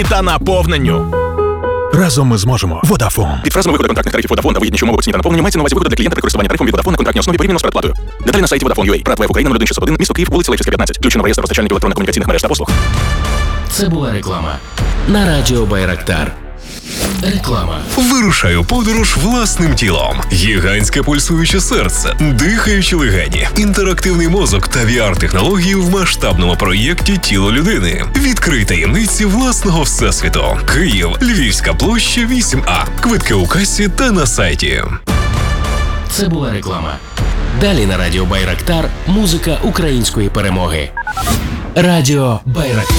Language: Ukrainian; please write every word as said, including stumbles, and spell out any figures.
та наповненню. Разом ми зможемо. Водафон. Під фразами виходу контрактних тарифів Vodafone та вигідніші умови по ціні та наповненню мається на увазі виходу для клієнта при користуванні тарифом від Vodafone на контрактній основі порівняно з передплатою. Деталі на сайті Vodafone.ua. Прат Вайф Україна нуль один шістсот один, місто Київ, вулиця Левчевська, п'ятнадцять. Включено в реєстр постачальників електронно-комунікаційних мереж та послуг. Це була реклама на радіо Байрактар. Реклама. Вирушай у подорож власним тілом. Гігантське пульсуюче серце, дихаючі легені, інтерактивний мозок та ві ар-технології в масштабному проєкті «Тіло людини». Відкрий таємниці власного всесвіту. Київ, Львівська площа, вісім А. Квитки у касі та на сайті. Це була реклама. Далі на радіо Байрактар музика української перемоги. Радіо Байрактар.